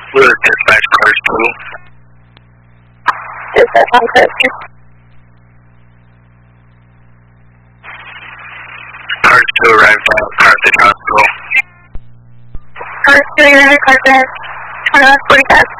Blue dispatch cars 2. Dispatch on cars 2. Cars 2 arrived at Carthage Hospital. Cars 2, you're at Carthage. 2145.